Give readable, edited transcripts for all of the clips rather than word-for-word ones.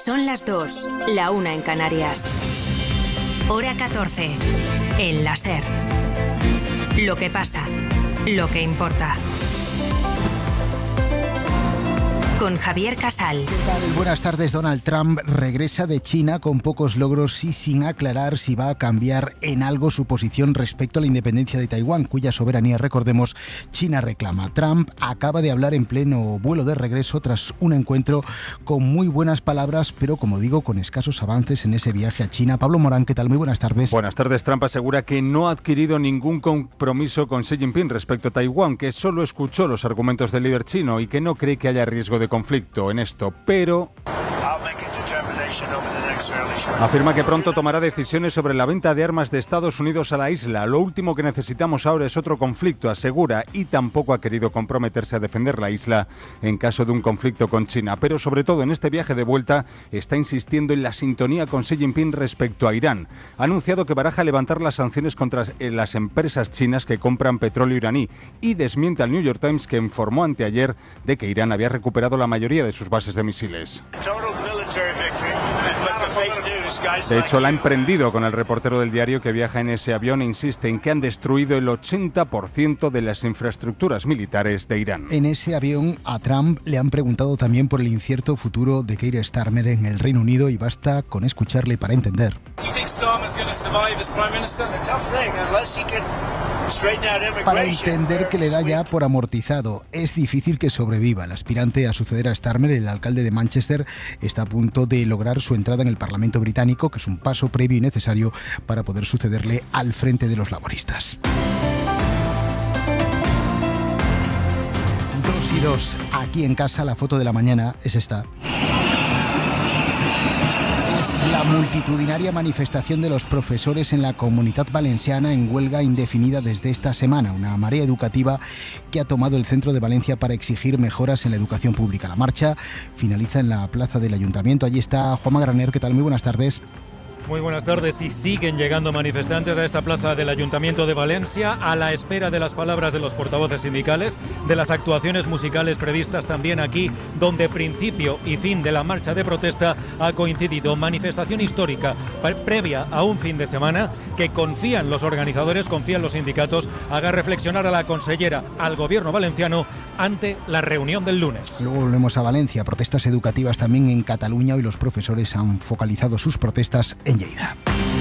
Son las 2, la 1 en Canarias. Hora 14, en la SER. Lo que pasa, lo que importa. Con Javier Casal. ¿Qué tal? Buenas tardes. Donald Trump regresa de China con pocos logros y sin aclarar si va a cambiar en algo su posición respecto a la independencia de Taiwán, cuya soberanía, recordemos, China reclama. Trump acaba de hablar en pleno vuelo de regreso tras un encuentro con muy buenas palabras, pero como digo, con escasos avances en ese viaje a China. Pablo Morán, ¿qué tal? Muy buenas tardes. Buenas tardes. Trump asegura que no ha adquirido ningún compromiso con Xi Jinping respecto a Taiwán, que solo escuchó los argumentos del líder chino y que no cree que haya riesgo de conflicto en esto, pero afirma que pronto tomará decisiones sobre la venta de armas de Estados Unidos a la isla. Lo último que necesitamos ahora es otro conflicto, asegura, y tampoco ha querido comprometerse a defender la isla en caso de un conflicto con China. Pero sobre todo en este viaje de vuelta está insistiendo en la sintonía con Xi Jinping respecto a Irán. Ha anunciado que baraja levantar las sanciones contra las empresas chinas que compran petróleo iraní y desmiente al New York Times, que informó anteayer de que Irán había recuperado la mayoría de sus bases de misiles. De hecho, la ha emprendido con el reportero del diario que viaja en ese avión e insiste en que han destruido el 80% de las infraestructuras militares de Irán. En ese avión a Trump le han preguntado también por el incierto futuro de Keir Starmer en el Reino Unido y basta con escucharle para entender. Para entender que le da ya por amortizado. Es difícil que sobreviva. El aspirante a suceder a Starmer, el alcalde de Manchester, está a punto de lograr su entrada en el Parlamento británico, que es un paso previo y necesario para poder sucederle al frente de los laboristas. 2 aquí en casa. La foto de la mañana es esta. La multitudinaria manifestación de los profesores en la Comunitat Valenciana en huelga indefinida desde esta semana, una marea educativa que ha tomado el centro de Valencia para exigir mejoras en la educación pública. La marcha finaliza en la plaza del Ayuntamiento. Allí está Juanma Graner. ¿Qué tal? Muy buenas tardes. Muy buenas tardes. Y siguen llegando manifestantes a esta plaza del Ayuntamiento de Valencia a la espera de las palabras de los portavoces sindicales, de las actuaciones musicales previstas también aquí, donde principio y fin de la marcha de protesta ha coincidido. Manifestación histórica previa a un fin de semana que confían los organizadores, confían los sindicatos, haga reflexionar a la consellera, al gobierno valenciano ante la reunión del lunes. Luego volvemos a Valencia. Protestas educativas también en Cataluña. Hoy los profesores han focalizado sus protestas en Lleida.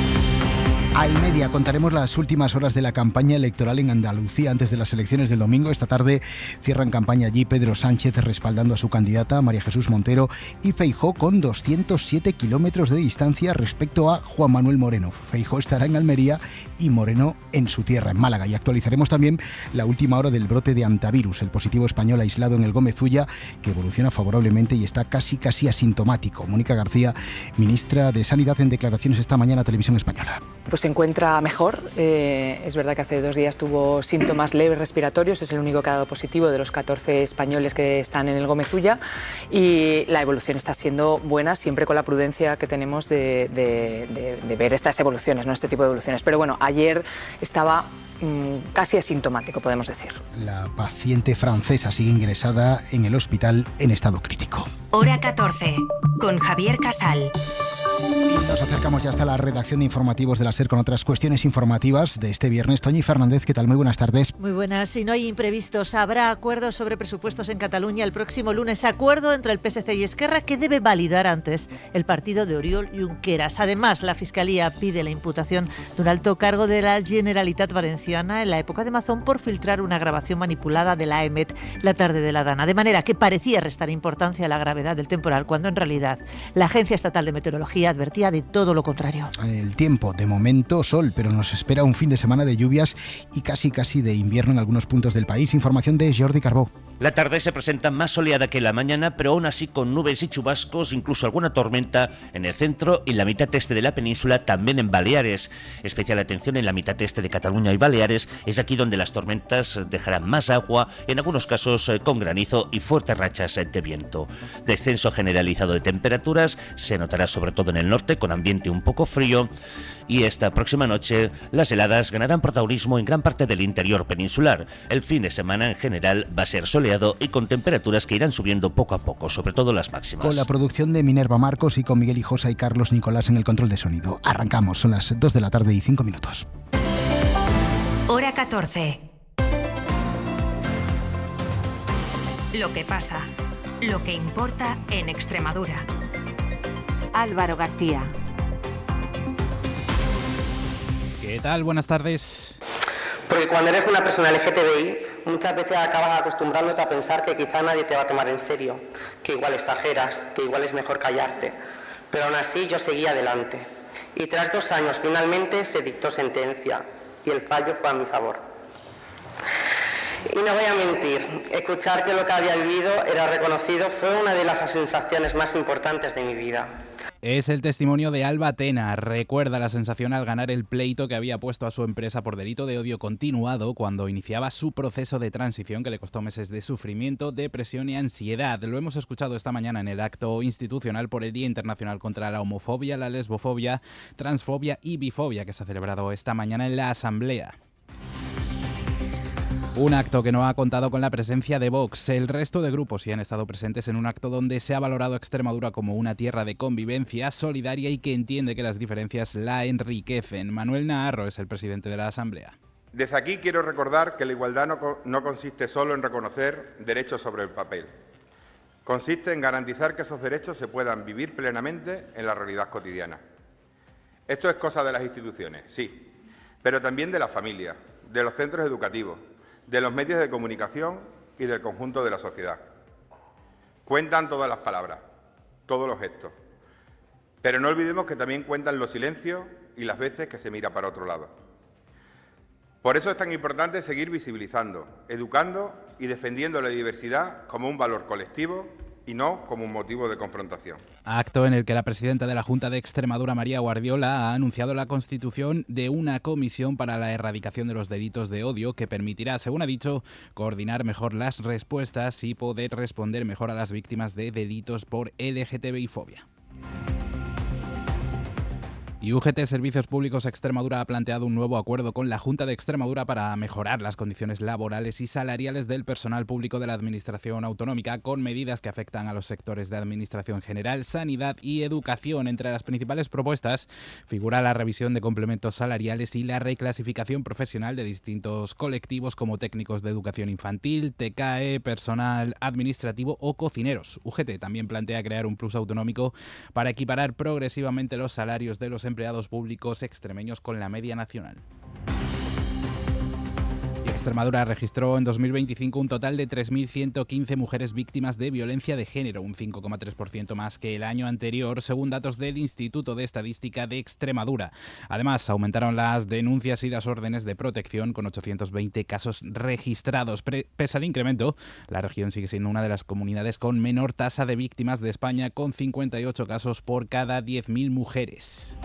A y media contaremos las últimas horas de la campaña electoral en Andalucía antes de las elecciones del domingo. Esta tarde cierran campaña allí Pedro Sánchez respaldando a su candidata María Jesús Montero y Feijóo con 207 kilómetros de distancia respecto a Juan Manuel Moreno. Feijóo estará en Almería y Moreno en su tierra, en Málaga. Y actualizaremos también la última hora del brote de antivirus, el positivo español aislado en el Gómez Ulla, que evoluciona favorablemente y está casi asintomático. Mónica García, ministra de Sanidad, en declaraciones esta mañana a Televisión Española. Pues se encuentra mejor. Es verdad que hace 2 días tuvo síntomas leves respiratorios, es el único que ha dado positivo de los 14 españoles que están en el Gómez Ulla, y la evolución está siendo buena, siempre con la prudencia que tenemos de ver estas evoluciones, no este tipo de evoluciones. Pero bueno, ayer estaba casi asintomático, podemos decir. La paciente francesa sigue ingresada en el hospital en estado crítico. Hora 14, con Javier Casal. Y nos acercamos ya hasta la redacción de informativos de la SER con otras cuestiones informativas de este viernes. Toñi Fernández, ¿qué tal? Muy buenas tardes. Muy buenas. Si no hay imprevistos, habrá acuerdos sobre presupuestos en Cataluña el próximo lunes. Acuerdo entre el PSC y Esquerra que debe validar antes el partido de Oriol Junqueras. Además, la Fiscalía pide la imputación de un alto cargo de la Generalitat Valenciana en la época de Mazón por filtrar una grabación manipulada de la EMET la tarde de la Dana. De manera que parecía restar importancia a la gravedad del temporal, cuando en realidad la Agencia Estatal de Meteorología advertía de todo lo contrario. El tiempo, de momento sol, pero nos espera un fin de semana de lluvias y casi de invierno en algunos puntos del país. Información de Jordi Carbó. La tarde se presenta más soleada que la mañana, pero aún así con nubes y chubascos, incluso alguna tormenta en el centro y la mitad este de la península, también en Baleares. Especial atención en la mitad este de Cataluña y Baleares, es aquí donde las tormentas dejarán más agua, en algunos casos con granizo y fuertes rachas de viento. Descenso generalizado de temperaturas se notará sobre todo en el norte con ambiente un poco frío, y esta próxima noche las heladas ganarán protagonismo en gran parte del interior peninsular. El fin de semana en general va a ser soleado y con temperaturas que irán subiendo poco a poco, sobre todo las máximas. Con la producción de Minerva Marcos y con Miguel Hijosa y Carlos Nicolás en el control de sonido. Arrancamos, son las 2 de la tarde y 5 minutos. Hora 14. Lo que pasa, lo que importa en Extremadura. Álvaro García. ¿Qué tal? Buenas tardes. Porque cuando eres una persona LGTBI, muchas veces acabas acostumbrándote a pensar que quizá nadie te va a tomar en serio, que igual exageras, que igual es mejor callarte. Pero aún así yo seguí adelante. Y tras 2 años finalmente se dictó sentencia y el fallo fue a mi favor. Y no voy a mentir, escuchar que lo que había vivido era reconocido fue una de las sensaciones más importantes de mi vida. Es el testimonio de Alba Tena. Recuerda la sensación al ganar el pleito que había puesto a su empresa por delito de odio continuado cuando iniciaba su proceso de transición que le costó meses de sufrimiento, depresión y ansiedad. Lo hemos escuchado esta mañana en el acto institucional por el Día Internacional contra la Homofobia, la Lesbofobia, Transfobia y Bifobia que se ha celebrado esta mañana en la Asamblea. Un acto que no ha contado con la presencia de Vox. El resto de grupos sí han estado presentes en un acto donde se ha valorado a Extremadura como una tierra de convivencia solidaria y que entiende que las diferencias la enriquecen. Manuel Naharro es el presidente de la Asamblea. Desde aquí quiero recordar que la igualdad no consiste solo en reconocer derechos sobre el papel. Consiste en garantizar que esos derechos se puedan vivir plenamente en la realidad cotidiana. Esto es cosa de las instituciones, sí, pero también de la familia, de los centros educativos, de los medios de comunicación y del conjunto de la sociedad. Cuentan todas las palabras, todos los gestos, pero no olvidemos que también cuentan los silencios y las veces que se mira para otro lado. Por eso es tan importante seguir visibilizando, educando y defendiendo la diversidad como un valor colectivo y no como un motivo de confrontación. Acto en el que la presidenta de la Junta de Extremadura, María Guardiola, ha anunciado la constitución de una comisión para la erradicación de los delitos de odio que permitirá, según ha dicho, coordinar mejor las respuestas y poder responder mejor a las víctimas de delitos por LGTBI-fobia. Y UGT Servicios Públicos Extremadura ha planteado un nuevo acuerdo con la Junta de Extremadura para mejorar las condiciones laborales y salariales del personal público de la Administración Autonómica, con medidas que afectan a los sectores de Administración General, Sanidad y Educación. Entre las principales propuestas figura la revisión de complementos salariales y la reclasificación profesional de distintos colectivos como técnicos de educación infantil, TCAE, personal administrativo o cocineros. UGT también plantea crear un plus autonómico para equiparar progresivamente los salarios de los empleados públicos extremeños con la media nacional. Extremadura registró en 2025 un total de 3.115 mujeres víctimas de violencia de género, un 5,3% más que el año anterior, según datos del Instituto de Estadística de Extremadura. Además, aumentaron las denuncias y las órdenes de protección, con 820 casos registrados. Pese al incremento, la región sigue siendo una de las comunidades con menor tasa de víctimas de España, con 58 casos por cada 10.000 mujeres.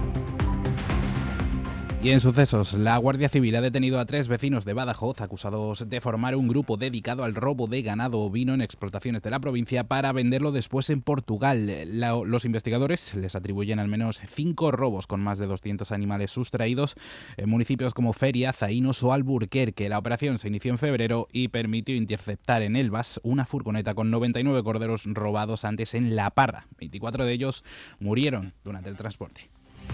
Y en sucesos, la Guardia Civil ha detenido a 3 vecinos de Badajoz acusados de formar un grupo dedicado al robo de ganado ovino en explotaciones de la provincia para venderlo después en Portugal. Los investigadores les atribuyen al menos 5 robos con más de 200 animales sustraídos en municipios como Feria, Zaínos o Alburquerque. La operación se inició en febrero y permitió interceptar en Elvas una furgoneta con 99 corderos robados antes en La Parra. 24 de ellos murieron durante el transporte.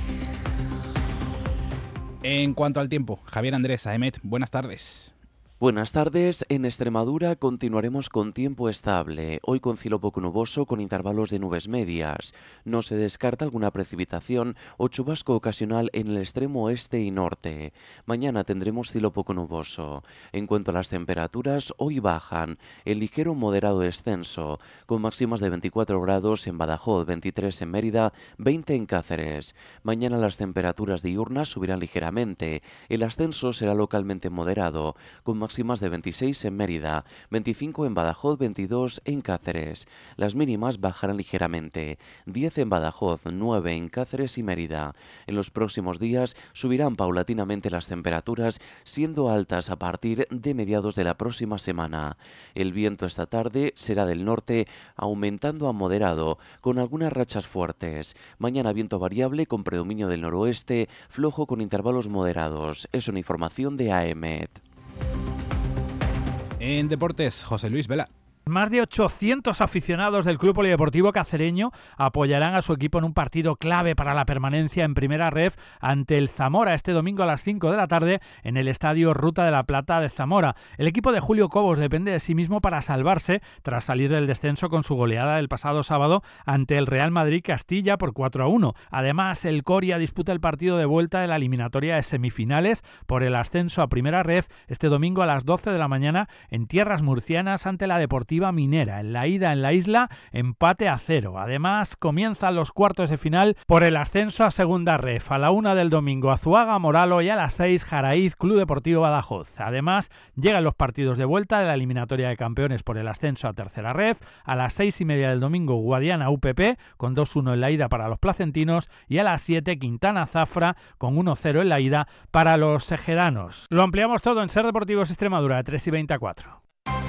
En cuanto al tiempo, Javier Andrés, AEMET, buenas tardes. Buenas tardes. En Extremadura continuaremos con tiempo estable, hoy con cielo poco nuboso con intervalos de nubes medias. No se descarta alguna precipitación o chubasco ocasional en el extremo oeste y norte. Mañana tendremos cielo poco nuboso. En cuanto a las temperaturas, hoy bajan, en ligero moderado descenso, con máximas de 24 grados en Badajoz, 23 en Mérida, 20 en Cáceres. Mañana las temperaturas diurnas subirán ligeramente. El ascenso será localmente moderado, con máximas máximas de 26 en Mérida, 25 en Badajoz, 22 en Cáceres. Las mínimas bajarán ligeramente, 10 en Badajoz, 9 en Cáceres y Mérida. En los próximos días subirán paulatinamente las temperaturas, siendo altas a partir de mediados de la próxima semana. El viento esta tarde será del norte, aumentando a moderado, con algunas rachas fuertes. Mañana viento variable con predominio del noroeste, flojo con intervalos moderados. Es una información de AEMET. En deportes, José Luis Vela. Más de 800 aficionados del Club Polideportivo Cacereño apoyarán a su equipo en un partido clave para la permanencia en Primera Ref ante el Zamora este domingo a las 5 de la tarde en el Estadio Ruta de la Plata de Zamora. El equipo de Julio Cobos depende de sí mismo para salvarse tras salir del descenso con su goleada del pasado sábado ante el Real Madrid Castilla por 4-1. Además, el Coria disputa el partido de vuelta de la eliminatoria de semifinales por el ascenso a Primera Ref este domingo a las 12 de la mañana en tierras murcianas ante la Deportiva Minera. En la ida en la isla, empate a 0. Además, comienzan los cuartos de final por el ascenso a Segunda Ref. A la 1 del domingo, Azuaga Moralo, y a las 6, Jaraíz Club Deportivo Badajoz. Además, llegan los partidos de vuelta de la eliminatoria de campeones por el ascenso a Tercera Ref. A las 6:30 del domingo, Guadiana UPP con 2-1 en la ida para los placentinos, y a las 7, Quintana Zafra con 1-0 en la ida para los sejeranos. Lo ampliamos todo en Ser Deportivos Extremadura de 3:24.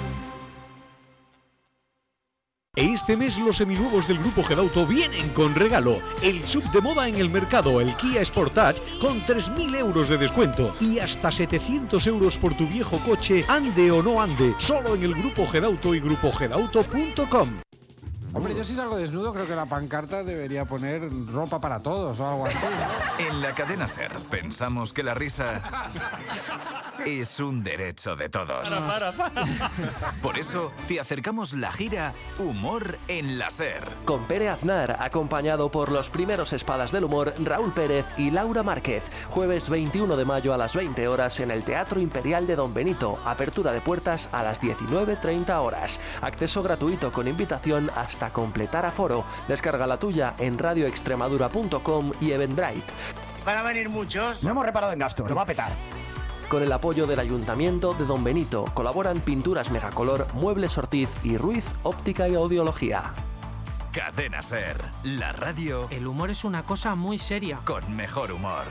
Este mes los seminuevos del Grupo Gedauto vienen con regalo. El sub de moda en el mercado, el Kia Sportage, con 3.000 euros de descuento y hasta 700 euros por tu viejo coche, ande o no ande, solo en el Grupo Gedauto y grupogedauto.com. Hombre, yo si salgo desnudo creo que la pancarta debería poner ropa para todos o algo así, ¿no? En la cadena SER pensamos que la risa es un derecho de todos. Para. Por eso te acercamos la gira Humor en la SER. Con Pere Aznar, acompañado por los primeros espadas del humor, Raúl Pérez y Laura Márquez. Jueves 21 de mayo a las 20 horas en el Teatro Imperial de Don Benito. Apertura de puertas a las 19:30 horas. Acceso gratuito con invitación hasta completar aforo. Descarga la tuya en radioextremadura.com y Eventbrite. Van a venir muchos. No hemos reparado en gastos, lo va a petar. Con el apoyo del Ayuntamiento de Don Benito colaboran Pinturas Megacolor, Muebles Ortiz y Ruiz Óptica y Audiología. Cadena SER, la radio. El humor es una cosa muy seria. Con mejor humor.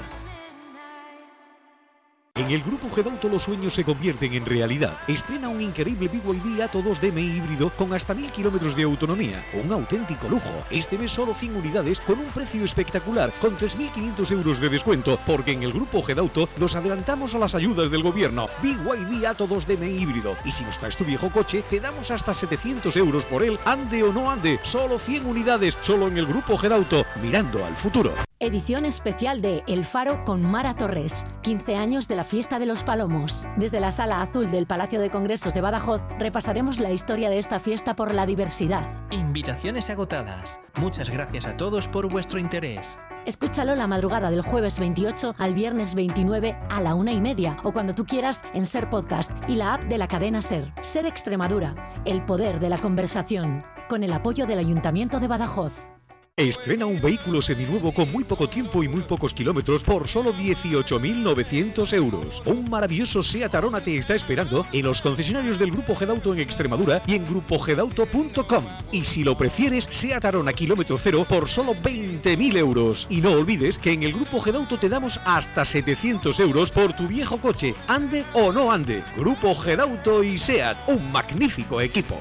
En el Grupo Gedauto los sueños se convierten en realidad. Estrena un increíble BYD Atto 2 DMI híbrido con hasta 1000 kilómetros de autonomía. Un auténtico lujo. Este mes solo 100 unidades con un precio espectacular, con 3.500 euros de descuento, porque en el Grupo Gedauto nos adelantamos a las ayudas del gobierno. BYD Atto 2 DMI híbrido. Y si nos traes tu viejo coche, te damos hasta 700 euros por él, ande o no ande. Solo 100 unidades, solo en el Grupo Gedauto, mirando al futuro. Edición especial de El Faro con Mara Torres. 15 años de la Fiesta de los Palomos. Desde la Sala Azul del Palacio de Congresos de Badajoz repasaremos la historia de esta fiesta por la diversidad. Invitaciones agotadas. Muchas gracias a todos por vuestro interés. Escúchalo la madrugada del jueves 28 al viernes 29 a la 1:30 o cuando tú quieras en Ser Podcast y la app de la cadena Ser. Ser Extremadura, el poder de la conversación. Con el apoyo del Ayuntamiento de Badajoz. Estrena un vehículo seminuevo con muy poco tiempo y muy pocos kilómetros por solo 18.900 euros. Un maravilloso Seat Arona te está esperando en los concesionarios del Grupo Gedauto en Extremadura y en grupogedauto.com. Y si lo prefieres, Seat Arona kilómetro cero por solo 20.000 euros. Y no olvides que en el Grupo Gedauto te damos hasta 700 euros por tu viejo coche, ande o no ande. Grupo Gedauto y Seat, un magnífico equipo.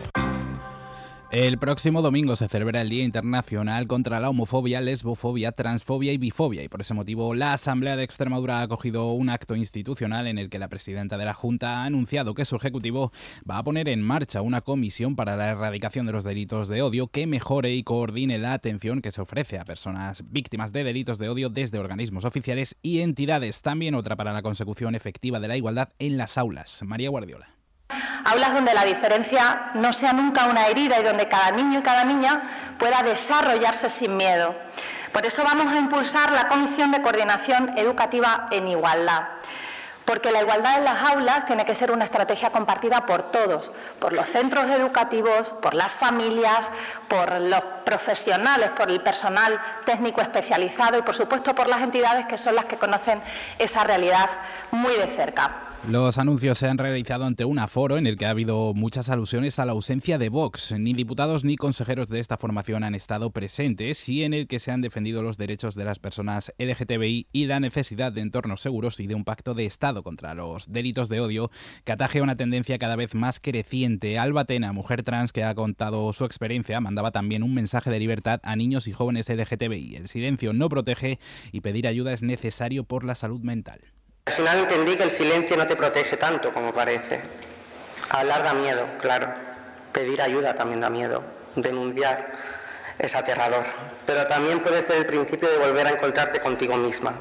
El próximo domingo se celebra el Día Internacional contra la Homofobia, Lesbofobia, Transfobia y Bifobia, y por ese motivo la Asamblea de Extremadura ha acogido un acto institucional en el que la presidenta de la Junta ha anunciado que su ejecutivo va a poner en marcha una comisión para la erradicación de los delitos de odio que mejore y coordine la atención que se ofrece a personas víctimas de delitos de odio desde organismos oficiales y entidades. También otra para la consecución efectiva de la igualdad en las aulas. María Guardiola. Aulas donde la diferencia no sea nunca una herida y donde cada niño y cada niña pueda desarrollarse sin miedo. Por eso vamos a impulsar la Comisión de Coordinación Educativa en Igualdad. Porque la igualdad en las aulas tiene que ser una estrategia compartida por todos, por los centros educativos, por las familias, por los profesionales, por el personal técnico especializado y, por supuesto, por las entidades que son las que conocen esa realidad muy de cerca. Los anuncios se han realizado ante un aforo en el que ha habido muchas alusiones a la ausencia de Vox. Ni diputados ni consejeros de esta formación han estado presentes y en el que se han defendido los derechos de las personas LGTBI y la necesidad de entornos seguros y de un pacto de Estado contra los delitos de odio que ataje a una tendencia cada vez más creciente. Alba Tena, mujer trans que ha contado su experiencia, mandaba también un mensaje de libertad a niños y jóvenes LGTBI. El silencio no protege y pedir ayuda es necesario por la salud mental. Al final entendí que el silencio no te protege tanto como parece. Hablar da miedo, claro. Pedir ayuda también da miedo. Denunciar es aterrador. Pero también puede ser el principio de volver a encontrarte contigo misma.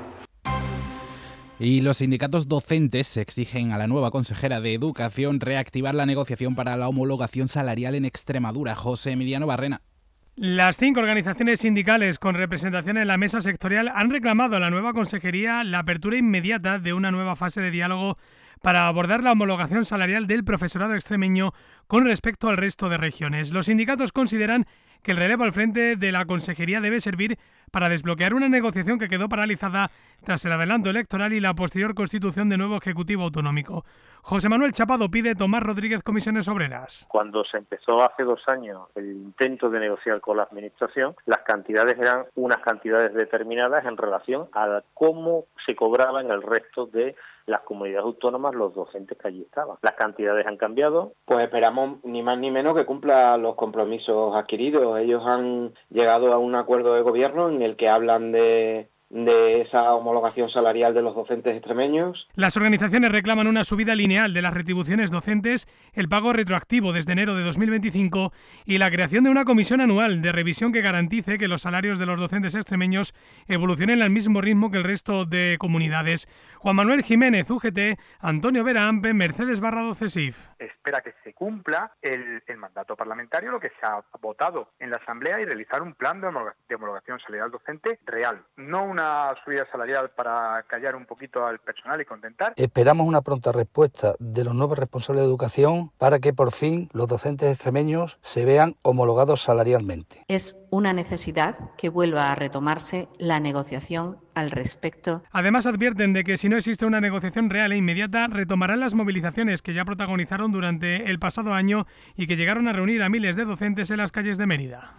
Y los sindicatos docentes exigen a la nueva consejera de Educación reactivar la negociación para la homologación salarial en Extremadura. José Emiliano Barrena. Las 5 organizaciones sindicales con representación en la mesa sectorial han reclamado a la nueva consejería la apertura inmediata de una nueva fase de diálogo para abordar la homologación salarial del profesorado extremeño con respecto al resto de regiones. Los sindicatos consideran que el relevo al frente de la consejería debe servir para desbloquear una negociación que quedó paralizada tras el adelanto electoral y la posterior constitución de nuevo Ejecutivo Autonómico. José Manuel Chapado pide Tomás Rodríguez, Comisiones Obreras. Cuando se empezó hace 2 años el intento de negociar con la Administración, las cantidades eran unas cantidades determinadas en relación a cómo se cobraba en el resto de las comunidades autónomas los docentes que allí estaban. Las cantidades han cambiado. Pues esperamos ni más ni menos que cumpla los compromisos adquiridos. Ellos han llegado a un acuerdo de gobierno en el que hablan de esa homologación salarial de los docentes extremeños. Las organizaciones reclaman una subida lineal de las retribuciones docentes, el pago retroactivo desde enero de 2025 y la creación de una comisión anual de revisión que garantice que los salarios de los docentes extremeños evolucionen al mismo ritmo que el resto de comunidades. Juan Manuel Jiménez, UGT, Antonio Vera Ampe, Mercedes Barrado, CESIF. Espera que se cumpla el mandato parlamentario, lo que se ha votado en la Asamblea, y realizar un plan de homologación salarial docente real, no una subida salarial para callar un poquito al personal y contentar. Esperamos una pronta respuesta de los nuevos responsables de educación para que por fin los docentes extremeños se vean homologados salarialmente. Es una necesidad que vuelva a retomarse la negociación al respecto. Además advierten de que si no existe una negociación real e inmediata, retomarán las movilizaciones que ya protagonizaron durante el pasado año y que llegaron a reunir a miles de docentes en las calles de Mérida.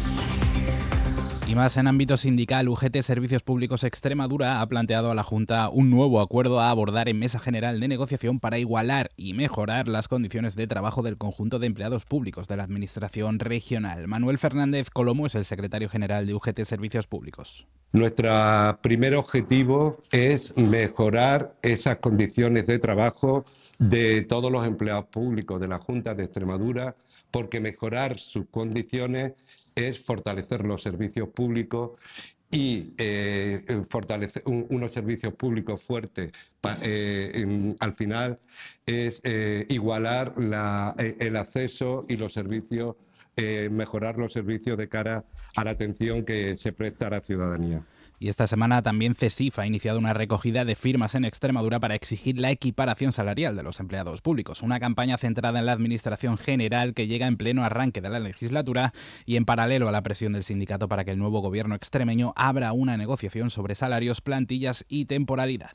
Y más en ámbito sindical, UGT Servicios Públicos Extremadura ha planteado a la Junta un nuevo acuerdo a abordar en mesa general de negociación para igualar y mejorar las condiciones de trabajo del conjunto de empleados públicos de la Administración regional. Manuel Fernández Colomo es el secretario general de UGT Servicios Públicos. Nuestro primer objetivo es mejorar esas condiciones de trabajo de todos los empleados públicos de la Junta de Extremadura, porque mejorar sus condiciones es fortalecer los servicios públicos y fortalecer unos servicios públicos fuertes. Al final es igualar el acceso y los servicios, mejorar los servicios de cara a la atención que se presta a la ciudadanía. Y esta semana también CESIF ha iniciado una recogida de firmas en Extremadura para exigir la equiparación salarial de los empleados públicos. Una campaña centrada en la Administración General que llega en pleno arranque de la legislatura y en paralelo a la presión del sindicato para que el nuevo gobierno extremeño abra una negociación sobre salarios, plantillas y temporalidad.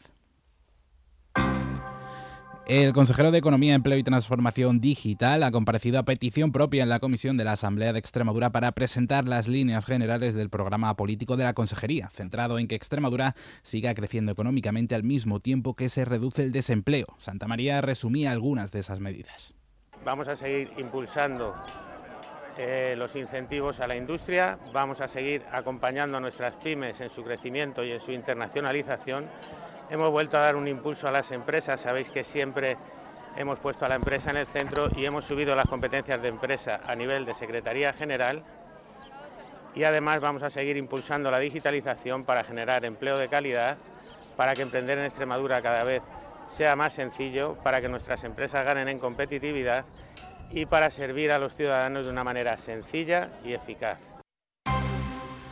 El consejero de Economía, Empleo y Transformación Digital ha comparecido a petición propia en la comisión de la Asamblea de Extremadura para presentar las líneas generales del programa político de la consejería, centrado en que Extremadura siga creciendo económicamente al mismo tiempo que se reduce el desempleo. Santa María resumía algunas de esas medidas. Vamos a seguir impulsando los incentivos a la industria, vamos a seguir acompañando a nuestras pymes en su crecimiento y en su internacionalización. Hemos vuelto a dar un impulso a las empresas, sabéis que siempre hemos puesto a la empresa en el centro y hemos subido las competencias de empresa a nivel de Secretaría General, y además vamos a seguir impulsando la digitalización para generar empleo de calidad, para que emprender en Extremadura cada vez sea más sencillo, para que nuestras empresas ganen en competitividad y para servir a los ciudadanos de una manera sencilla y eficaz.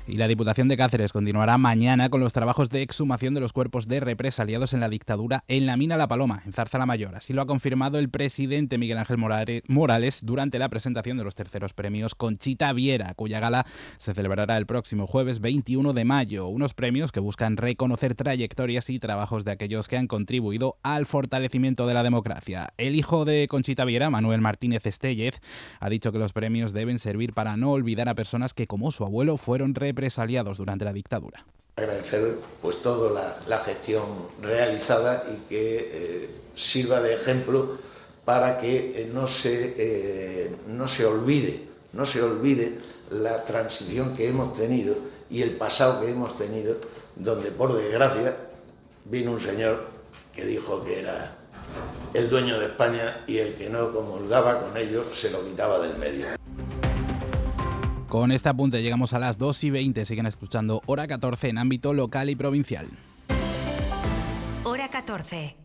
Y la Diputación de Cáceres continuará mañana con los trabajos de exhumación de los cuerpos de represaliados en la dictadura en la mina La Paloma, en Zarzalamayor. Así lo ha confirmado el presidente Miguel Ángel Morales durante la presentación de los terceros premios Conchita Viera, cuya gala se celebrará el próximo jueves 21 de mayo. Unos premios que buscan reconocer trayectorias y trabajos de aquellos que han contribuido al fortalecimiento de la democracia. El hijo de Conchita Viera, Manuel Martínez Estellez, ha dicho que los premios deben servir para no olvidar a personas que, como su abuelo, fueron represaliados durante la dictadura. Agradecer pues toda la gestión realizada y que sirva de ejemplo para que no se olvide la transición que hemos tenido y el pasado que hemos tenido, donde por desgracia vino un señor que dijo que era el dueño de España y el que no comulgaba con ello se lo quitaba del medio. Con este apunte llegamos a las 2:20. Siguen escuchando Hora 14 en ámbito local y provincial. Hora 14.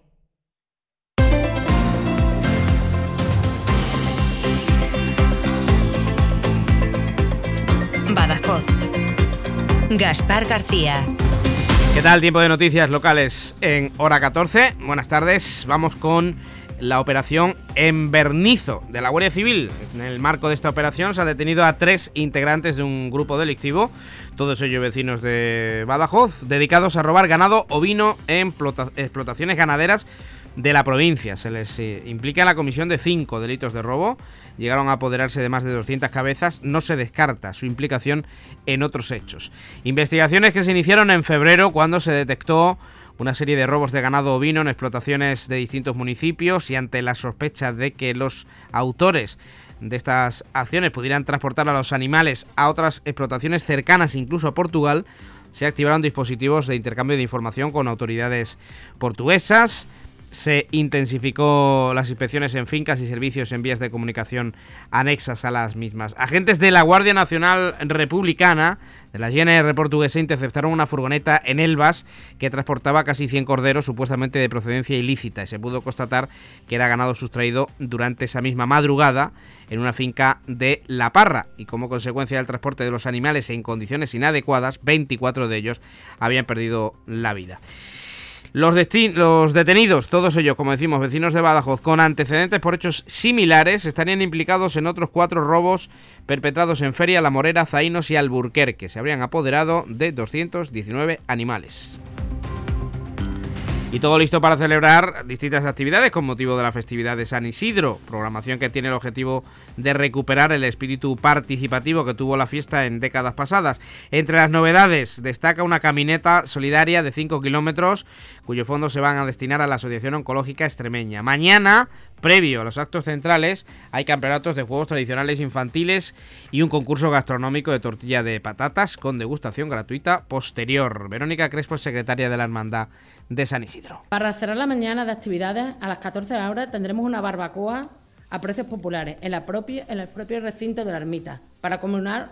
Badajoz. Gaspar García. ¿Qué tal? Tiempo de noticias locales en Hora 14. Buenas tardes. Vamos con la operación Envernizo de la Guardia Civil. En el marco de esta operación se ha detenido a 3 integrantes de un grupo delictivo, todos ellos vecinos de Badajoz, dedicados a robar ganado ovino en explotaciones ganaderas de la provincia. Se les implica en la comisión de 5 delitos de robo. Llegaron a apoderarse de más de 200 cabezas. No se descarta su implicación en otros hechos. Investigaciones que se iniciaron en febrero, cuando se detectó una serie de robos de ganado ovino en explotaciones de distintos municipios, y ante la sospecha de que los autores de estas acciones pudieran transportar a los animales a otras explotaciones cercanas, incluso a Portugal, se activaron dispositivos de intercambio de información con autoridades portuguesas. Se intensificó las inspecciones en fincas y servicios en vías de comunicación anexas a las mismas. Agentes de la Guardia Nacional Republicana de la GNR portuguesa interceptaron una furgoneta en Elvas que transportaba casi 100 corderos supuestamente de procedencia ilícita, y se pudo constatar que era ganado sustraído durante esa misma madrugada en una finca de La Parra, y como consecuencia del transporte de los animales en condiciones inadecuadas, 24 de ellos habían perdido la vida. Los detenidos, todos ellos, como decimos, vecinos de Badajoz, con antecedentes por hechos similares, estarían implicados en otros 4 robos perpetrados en Feria, La Morera, Zaínos y Alburquerque. Se habrían apoderado de 219 animales. Y todo listo para celebrar distintas actividades con motivo de la festividad de San Isidro, programación que tiene el objetivo de recuperar el espíritu participativo que tuvo la fiesta en décadas pasadas. Entre las novedades destaca una camineta solidaria de 5 kilómetros, cuyos fondos se van a destinar a la Asociación Oncológica Extremeña. Mañana, previo a los actos centrales, hay campeonatos de juegos tradicionales infantiles y un concurso gastronómico de tortilla de patatas con degustación gratuita posterior. Verónica Crespo es secretaria de la Hermandad de San Isidro. Para cerrar la mañana de actividades, a las 14 horas tendremos una barbacoa a precios populares en el propio recinto de la ermita, para culminar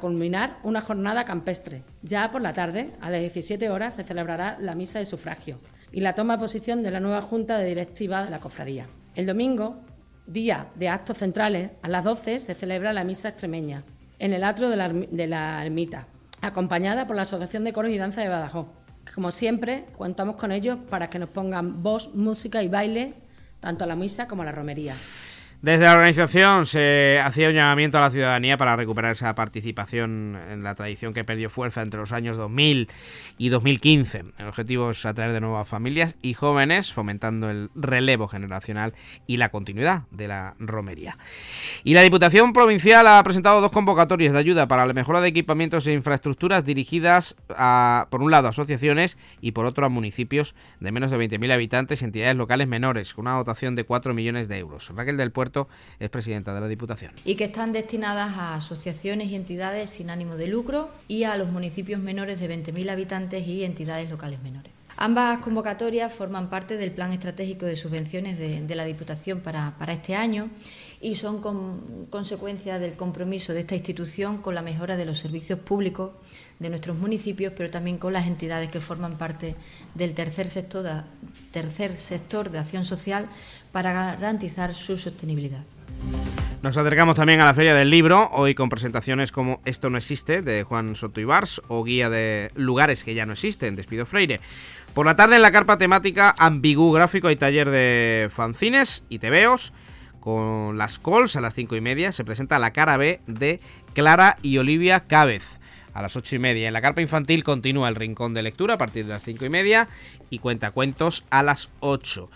una jornada campestre. Ya por la tarde, a las 17 horas, se celebrará la misa de sufragio y la toma de posición de la nueva junta de directiva de la cofradía. El domingo, día de actos centrales, a las 12 se celebra la misa extremeña en el atrio de la ermita, acompañada por la Asociación de Coros y Danza de Badajoz. Como siempre, contamos con ellos para que nos pongan voz, música y baile, tanto a la misa como a la romería. Desde la organización se hacía un llamamiento a la ciudadanía para recuperar esa participación en la tradición que perdió fuerza entre los años 2000 y 2015. El objetivo es atraer de nuevo a familias y jóvenes, fomentando el relevo generacional y la continuidad de la romería. Y la Diputación Provincial ha presentado 2 convocatorias de ayuda para la mejora de equipamientos e infraestructuras dirigidas a, por un lado, a asociaciones y por otro a municipios de menos de 20.000 habitantes y entidades locales menores, con una dotación de 4 millones de euros. Raquel del Puerto es presidenta de la Diputación. Y que están destinadas a asociaciones y entidades sin ánimo de lucro y a los municipios menores de 20.000 habitantes y entidades locales menores. Ambas convocatorias forman parte del Plan Estratégico de Subvenciones de la Diputación para este año y son consecuencia del compromiso de esta institución con la mejora de los servicios públicos de nuestros municipios, pero también con las entidades que forman parte del tercer sector de acción social para garantizar su sostenibilidad. Nos acercamos también a la Feria del Libro, hoy con presentaciones como Esto no existe, de Juan Soto Ibars, o Guía de lugares que ya no existen, de Espido Freire. Por la tarde en la carpa temática Ambigú Gráfico hay taller de fanzines y tebeos. Con las Cols a las 5:30 se presenta La cara B de Clara y Olivia Cávez. A las 8:30 en la carpa infantil continúa el Rincón de Lectura a partir de las 5:30 y Cuentacuentos a las 8.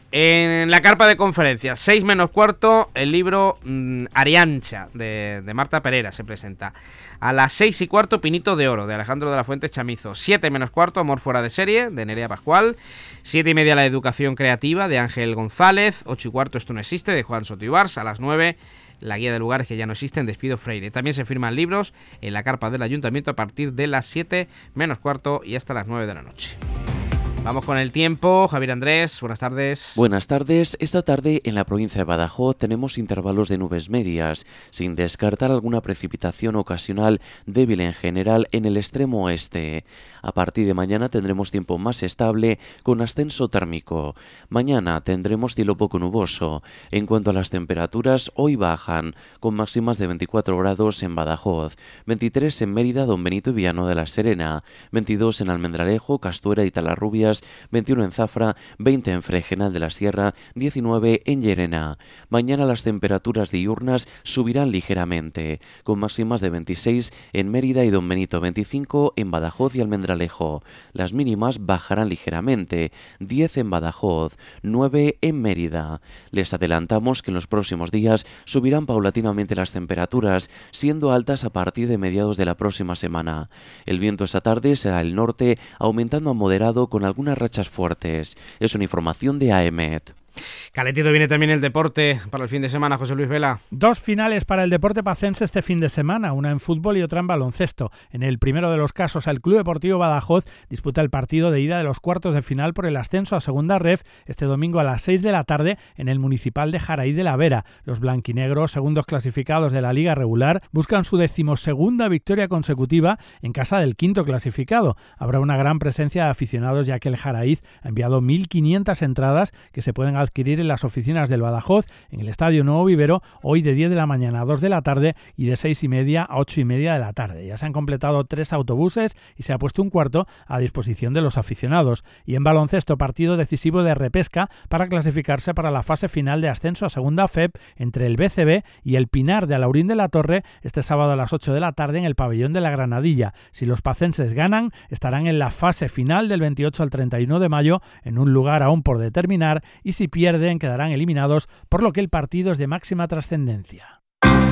En la carpa de conferencias, 6 menos cuarto, el libro Ariancha de Marta Pereira se presenta. A las 6:15, Pinito de Oro de Alejandro de la Fuente Chamizo. 7 menos cuarto, Amor fuera de serie de Nerea Pascual. 7:30, La educación creativa de Ángel González. 8:15, Esto no existe de Juan Soto Ibars. A las 9, La guía de lugares que ya no existen de Espido Freire. También se firman libros en la carpa del ayuntamiento a partir de las 7 menos cuarto y hasta las 9 de la noche. Vamos con el tiempo. Javier Andrés, buenas tardes. Buenas tardes. Esta tarde en la provincia de Badajoz tenemos intervalos de nubes medias, sin descartar alguna precipitación ocasional débil en general en el extremo oeste. A partir de mañana tendremos tiempo más estable con ascenso térmico. Mañana tendremos cielo poco nuboso. En cuanto a las temperaturas, hoy bajan, con máximas de 24 grados en Badajoz, 23 en Mérida, Don Benito y Villanueva de la Serena, 22 en Almendralejo, Castuera y Talarrubias, 21 en Zafra, 20 en Fregenal de la Sierra, 19 en Llerena. Mañana las temperaturas diurnas subirán ligeramente, con máximas de 26 en Mérida y Don Benito, 25 en Badajoz y Almendralejo. Las mínimas bajarán ligeramente, 10 en Badajoz, 9 en Mérida. Les adelantamos que en los próximos días subirán paulatinamente las temperaturas, siendo altas a partir de mediados de la próxima semana. El viento esta tarde será el norte, aumentando a moderado con algunas rachas fuertes. Es una información de AEMET. Calentito viene también el deporte para el fin de semana, José Luis Vela. 2 finales para el deporte pacense este fin de semana, una en fútbol y otra en baloncesto. En el primero de los casos, el Club Deportivo Badajoz disputa el partido de ida de los cuartos de final por el ascenso a Segunda Ref este domingo a las 6 de la tarde en el Municipal de Jaraí de la Vera. Los blanquinegros, segundos clasificados de la Liga Regular, buscan su 12ª victoria consecutiva en casa del quinto clasificado. Habrá una gran presencia de aficionados ya que el Jaraí ha enviado 1.500 entradas que se pueden adquirir en las oficinas del Badajoz, en el Estadio Nuevo Vivero, hoy de 10 de la mañana a 2 de la tarde y de 6:30 a 8:30 de la tarde. Ya se han completado 3 autobuses y se ha puesto un cuarto a disposición de los aficionados. Y en baloncesto, partido decisivo de repesca para clasificarse para la fase final de ascenso a Segunda FEP entre el BCB y el Pinar de Alaurín de la Torre este sábado a las 8 de la tarde en el pabellón de la Granadilla. Si los pacenses ganan, estarán en la fase final del 28 al 31 de mayo en un lugar aún por determinar, y si pierden quedarán eliminados, por lo que el partido es de máxima trascendencia.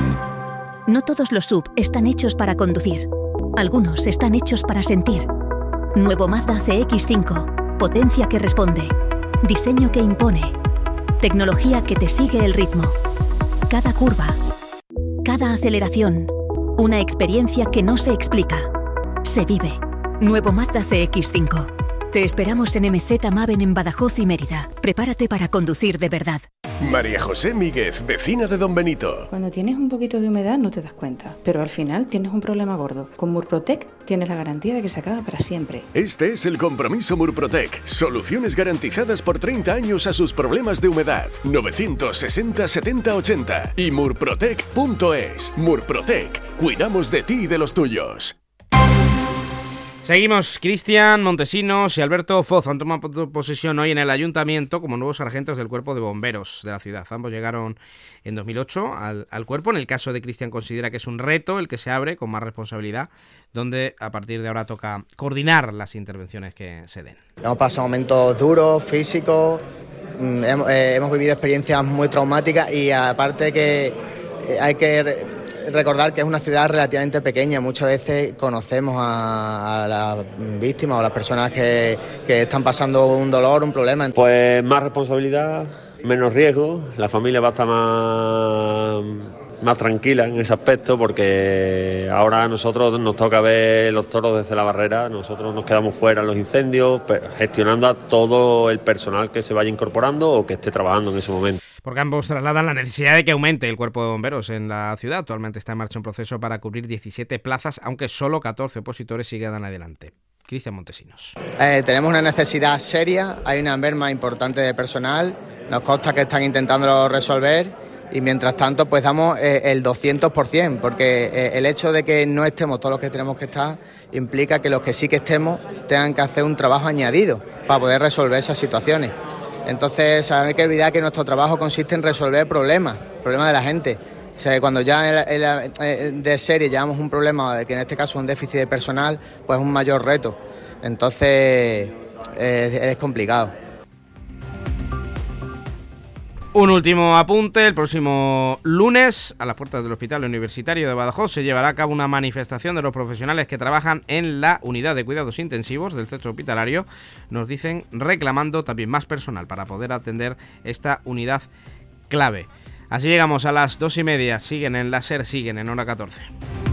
No todos los SUV están hechos para conducir. Algunos están hechos para sentir. Nuevo Mazda CX-5. Potencia que responde. Diseño que impone. Tecnología que te sigue el ritmo. Cada curva. Cada aceleración. Una experiencia que no se explica. Se vive. Nuevo Mazda CX-5. Te esperamos en MZ Maven en Badajoz y Mérida. Prepárate para conducir de verdad. María José Míguez, vecina de Don Benito. Cuando tienes un poquito de humedad no te das cuenta, pero al final tienes un problema gordo. Con Murprotec tienes la garantía de que se acaba para siempre. Este es el compromiso Murprotec. Soluciones garantizadas por 30 años a sus problemas de humedad. 960 70 80 y murprotec.es. Murprotec. Cuidamos de ti y de los tuyos. Seguimos. Cristian Montesinos y Alberto Foz han tomado posesión hoy en el ayuntamiento como nuevos sargentos del cuerpo de bomberos de la ciudad. Ambos llegaron en 2008 al cuerpo. En el caso de Cristian considera que es un reto el que se abre con más responsabilidad, donde a partir de ahora toca coordinar las intervenciones que se den. Hemos pasado momentos duros, físicos, hemos vivido experiencias muy traumáticas y aparte que hay que recordar que es una ciudad relativamente pequeña. Muchas veces conocemos a las víctimas o a las personas que están pasando un dolor, un problema. Pues más responsabilidad, menos riesgo, la familia va a estar más tranquila en ese aspecto, porque ahora a nosotros nos toca ver los toros desde la barrera, nosotros nos quedamos fuera en los incendios, gestionando a todo el personal que se vaya incorporando o que esté trabajando en ese momento. Porque ambos trasladan la necesidad de que aumente el cuerpo de bomberos en la ciudad. Actualmente está en marcha un proceso para cubrir 17 plazas, aunque solo 14 opositores sigan adelante. Cristian Montesinos. Tenemos una necesidad seria, hay una merma importante de personal, nos consta que están intentándolo resolver Y mientras tanto, pues damos el 200%, porque el hecho de que no estemos todos los que tenemos que estar implica que los que sí que estemos tengan que hacer un trabajo añadido para poder resolver esas situaciones. Entonces, no hay que olvidar que nuestro trabajo consiste en resolver problemas de la gente. O sea, cuando ya de serie llevamos un problema, que en este caso es un déficit de personal, pues es un mayor reto. Entonces, es complicado. Un último apunte: el próximo lunes, a las puertas del Hospital Universitario de Badajoz, se llevará a cabo una manifestación de los profesionales que trabajan en la unidad de cuidados intensivos del centro hospitalario, nos dicen, reclamando también más personal para poder atender esta unidad clave. Así llegamos a las 2:30, siguen en la SER, siguen en Hora 14.